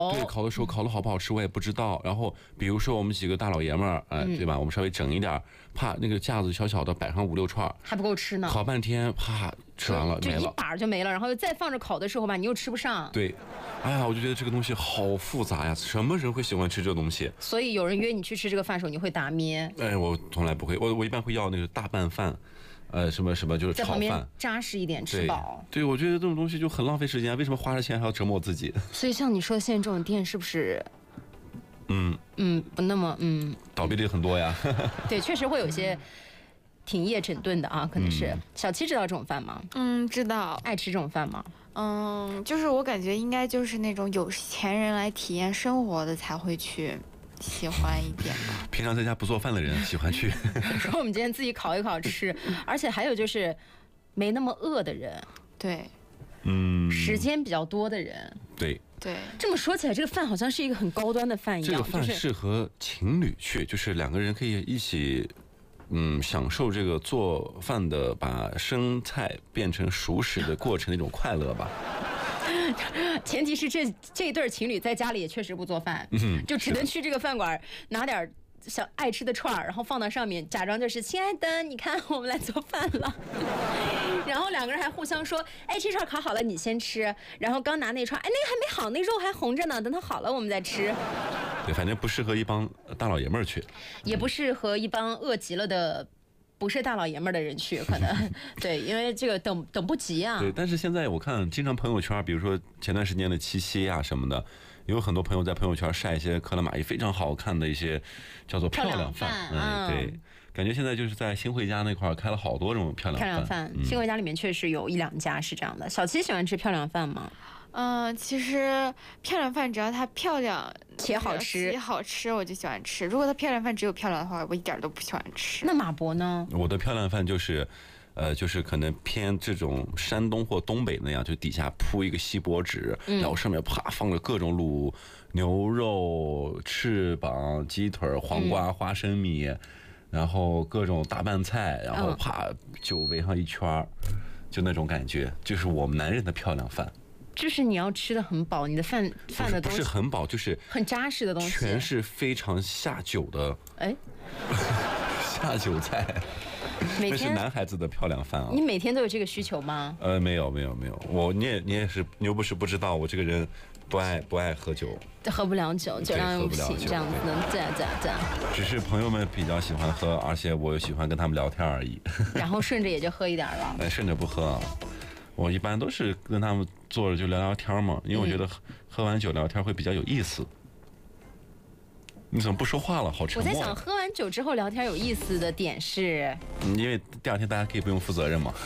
对，烤的时候烤的好不好吃我也不知道。然后比如说我们几个大老爷们儿，对吧？我们稍微整一点，怕那个架子小小的摆上5、6串， 还不够吃呢。 烤半天，啪吃完了就一没了， 把就没了。然后再放着烤的时候吧，你又吃不上。 对，哎呀，我就觉得这个东西好复杂呀，什么人会喜欢吃这个东西？ 所以有人约你去吃这个饭的时候，你会打咩？ 哎，我从来不会，我一般会要那个大拌饭。什么就是在旁边炒饭， 扎实一点，吃饱。 对，我觉得这种东西就很浪费时间，为什么花了钱还要折磨我自己？ 所以像你说的，现在这种店是不是，不那么倒闭的很多呀。 对，确实会有一些停业整顿的啊，可能是。小七知道这种饭吗？ 知道。 爱吃这种饭吗？ 就是我感觉应该就是那种有钱人来体验生活的才会去。喜欢一点吧， 平常在家不做饭的人喜欢去。 说我们今天自己烤一烤吃，而且还有就是没那么饿的人， 对， 时间比较多的人， 对。 这么说起来，这个饭好像是一个很高端的饭一样。 这个饭适合情侣去，就是2个人可以一起，享受这个做饭的把生菜变成熟食的过程的一种快乐吧。 前提是这一对情侣在家里也确实不做饭，就只能去这个饭馆拿点小爱吃的串儿，然后放到上面，假装就是亲爱的，你看我们来做饭了。然后2个人还互相说，哎，这串烤好了，你先吃。然后刚拿那串，哎，那个还没好，那肉还红着呢，等它好了我们再吃。 对，反正不适合一帮大老爷们儿去， 也不适合一帮饿极了的。不是大老爷们儿的人去，可能对，因为这个等不及啊。 对，但是现在我看经常朋友圈，比如说前段时间的七夕啊什么的，有很多朋友在朋友圈晒一些克拉玛依非常好看的一些叫做漂亮饭，对，感觉现在就是在新会家那块开了好多这种漂亮饭。 新会家里面确实有1、2家是这样的。小七喜欢吃漂亮饭吗？ 其实漂亮饭只要它漂亮且好吃， 我就喜欢吃。如果它漂亮饭只有漂亮的话，我一点都不喜欢吃。 那马博呢？ 我的漂亮饭就是，就是可能偏这种山东或东北那样，就底下铺一个锡箔纸，然后上面啪放着各种卤牛肉、翅膀、鸡腿、黄瓜、花生米，然后各种大拌菜，然后啪就围上一圈，就那种感觉，就是我们男人的漂亮饭。 就是你要吃的很饱，你的饭的东西不是很饱，就是很扎实的东西， 全是非常下酒的。下酒菜，那是男孩子的漂亮饭啊！ 你每天都有这个需求吗？ 没有，你也是，你又不是不知道，我这个人不爱喝酒， 喝不了酒，酒量又不行，这样子能这样。 只是朋友们比较喜欢喝，而且我喜欢跟他们聊天而已。 然后顺着也就喝一点了。 顺着不喝。我一般都是跟他们坐着就聊聊天嘛，因为我觉得喝完酒聊天会比较有意思。你怎么不说话了？好沉默。 我在想，喝完酒之后聊天有意思的点是， 因为第2天大家可以不用负责任嘛。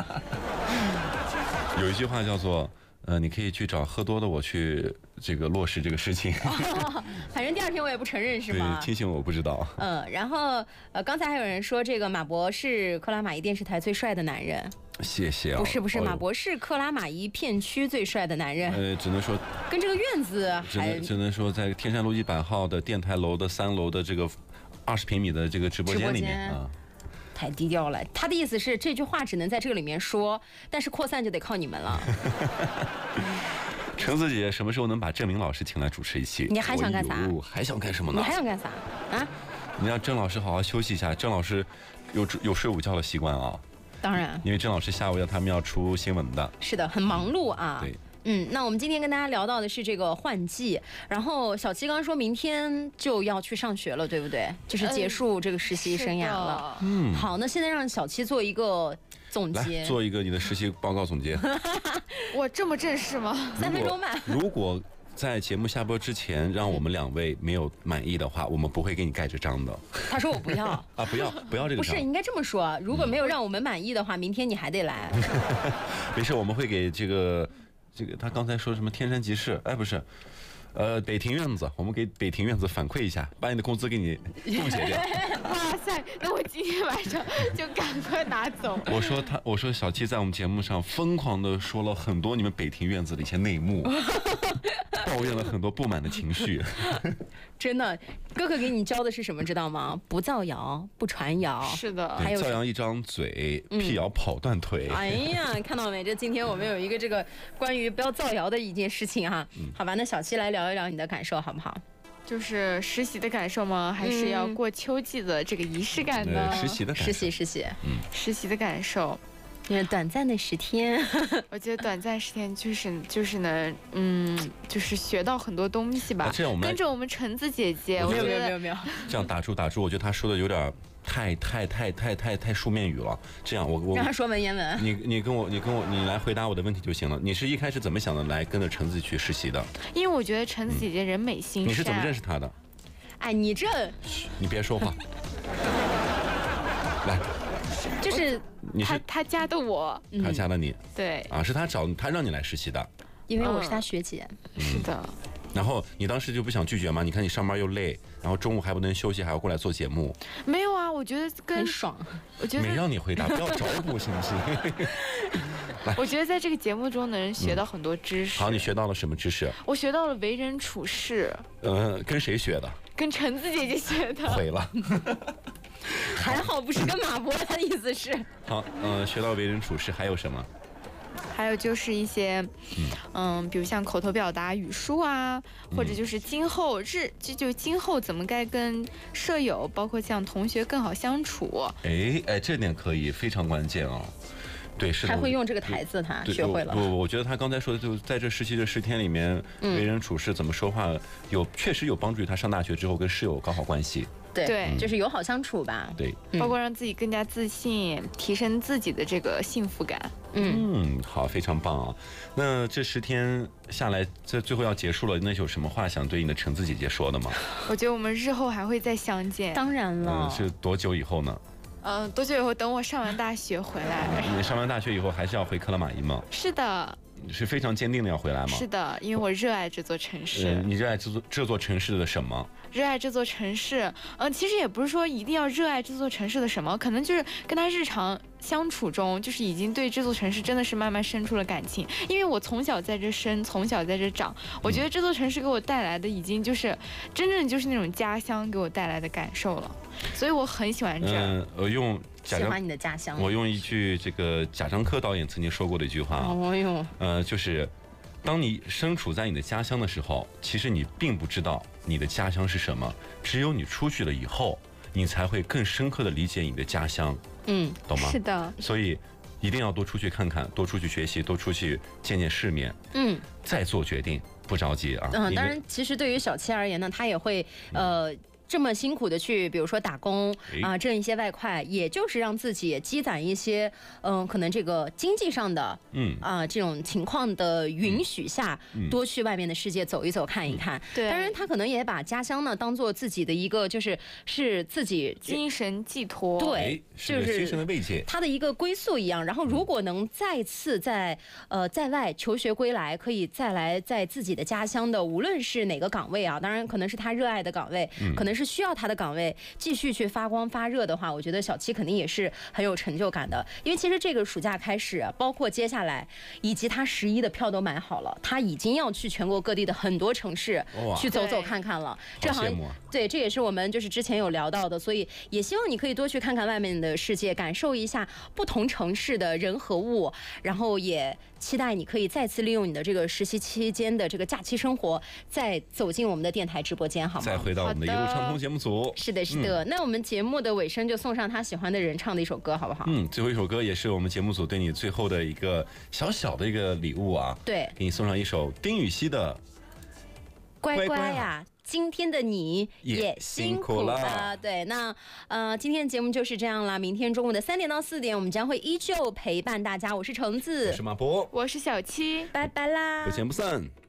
有一句话叫做，你可以去找喝多的我去这个落实这个事情。 反正第2天我也不承认是吗？ 对，清醒我不知道。 然后刚才还有人说这个马博是克拉玛依电视台最帅的男人。 谢谢啊！ 不是，马博是克拉玛依片区最帅的男人。 只能说跟这个院子只能说在天山路100号的电台楼的3楼的这个20平米的这个直播间里面啊。 太低调了。他的意思是这句话只能在这个里面说，但是扩散就得靠你们了。 橙子姐姐什么时候能把郑明老师请来主持一期？ 你还想干啥？ 还想干什么呢？ 你还想干啥啊？ 你让郑老师好好休息一下。郑老师有睡午觉的习惯啊。 当然， 因为郑老师下午他们要出新闻的。 是的，很忙碌啊。 对。 那我们今天跟大家聊到的是这个换季，然后小七刚刚说明天就要去上学了，对不对？就是结束这个实习生涯了。好，那现在让小七做一个总结， 做一个你的实习报告总结。 我这么正式吗 ？3分钟吧。 如果在节目下播之前让我们2位没有满意的话，我们不会给你盖这章的。 他说我不要啊，不要这个章。 不是，应该这么说，如果没有让我们满意的话，明天你还得来。 没事，我们会给这个他刚才说什么天山集市？哎，不是。北庭院子，我们给北庭院子反馈一下，把你的工资给你冻结掉。 哇塞，那我今天晚上就赶快拿走。 我说小七在我们节目上疯狂的说了很多你们北庭院子的一些内幕。 抱怨了很多不满的情绪。 真的，哥哥给你教的是什么，知道吗？不造谣，不传谣。 是的， 还有造谣一张嘴，辟谣跑断腿。 哎呀，看到没？这今天我们有一个这个关于不要造谣的一件事情哈。好吧，那小七来聊一聊你的感受好不好？ 就是实习的感受吗？还是要过秋季的这个仪式感呢？ 实习的感受。 实习的感受。 就是短暂的10天， 我觉得短暂10天就是能，就是学到很多东西吧。 这样我们跟着我们橙子姐姐， 没有， 这样打住，我觉得他说的有点太书面语了。这样我让他说文言文。 你来回答我的问题就行了。你是一开始怎么想的来跟着橙子去实习的？ 因为我觉得橙子姐姐人美心善。 你是怎么认识她的？ 哎，你这， 你别说话。来。 就是他加的我， 他加的你， 对啊，是他让你来实习的， 因为我是他学姐， 是的。 然后你当时就不想拒绝吗？你看你上班又累，然后中午还不能休息，还要过来做节目。 没有啊，我觉得很爽。 我觉得没让你回答，不要找补行不行？ 我觉得在这个节目中能学到很多知识。 好，你学到了什么知识？ 我学到了为人处事。 跟谁学的？ 跟橙子姐姐学的。 毁了。 还好不是跟马博，他的意思是。 好，学到为人处事还有什么？ 还有就是一些，比如像口头表达、语数啊，或者就是今后今后怎么该跟舍友，包括像同学更好相处。 哎，这点可以，非常关键哦。对，是的。 还会用这个台词，他学会了。 我觉得他刚才说的，就在这实习的10天里面，为人处事怎么说话，确实有帮助于他上大学之后跟室友搞好关系。 对，就是友好相处吧。 对， 包括让自己更加自信，提升自己的这个幸福感。 好，非常棒啊！那这10天下来，这最后要结束了，那有什么话想对你的橙子姐姐说的吗？ 我觉得我们日后还会再相见。 当然了。 是多久以后呢？ 多久以后？等我上完大学回来。 你上完大学以后还是要回克拉玛依吗？ 是的。 是非常坚定的要回来吗？ 是的，因为我热爱这座城市。 你热爱这座城市的什么？ 热爱这座城市，其实也不是说一定要热爱这座城市的什么，可能就是跟他日常相处中，就是已经对这座城市真的是慢慢生出了感情。因为我从小在这生，从小在这长，我觉得这座城市给我带来的已经就是真正就是那种家乡给我带来的感受了，所以我很喜欢这儿。 喜欢你的家乡。 我用一句这个贾樟柯导演曾经说过的一句话，就是当你身处在你的家乡的时候，其实你并不知道你的家乡是什么，只有你出去了以后，你才会更深刻的理解你的家乡。懂吗？ 是的。 所以一定要多出去看看，多出去学习，多出去见见世面。再做决定，不着急啊。 当然，其实对于小七而言呢，他也会这么辛苦的去，比如说打工啊，挣一些外快，也就是让自己积攒一些，可能这个经济上的，这种情况的允许下，多去外面的世界走一走，看一看。 对， 当然他可能也把家乡呢当做自己的一个，是自己精神寄托， 对， 就是精神的慰藉， 他的一个归宿一样。然后如果能再次在外求学归来，可以再来在自己的家乡的无论是哪个岗位啊，当然可能是他热爱的岗位，可能是需要他的岗位继续去发光发热的话，我觉得小七肯定也是很有成就感的。因为其实这个暑假开始，包括接下来以及他11的票都买好了，他已经要去全国各地的很多城市去走走看看了。这好像对，这也是我们就是之前有聊到的，所以也希望你可以多去看看外面的世界，感受一下不同城市的人和物，然后也期待你可以再次利用你的这个实习期间的这个假期生活，再走进我们的电台直播间，好吗？ 再回到我们的一路畅通节目组。 是的，是的。那我们节目的尾声就送上他喜欢的人唱的一首歌，好不好？ 最后一首歌也是我们节目组对你最后的一个小小的一个礼物啊。 对， 给你送上一首丁禹兮的 《乖乖呀》。今天的你也辛苦了，对，那今天的节目就是这样了。明天中午的3点到4点，我们将会依旧陪伴大家。我是橙子， 我是马博， 我是小七， 拜拜啦， 不见不散。